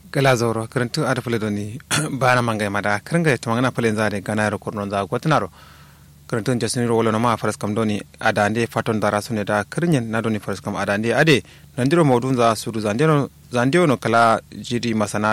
gala zoro karantu ada fule doni bana mangai mada karanga tumangana fule zade gana ro korno za gotnaro karantu jasni ro wala ma faras kam doni ada ande faton dara sune da kirnyen na doni faras kam ada ande ade nandiro modun za suru zandiro no kala jiri masana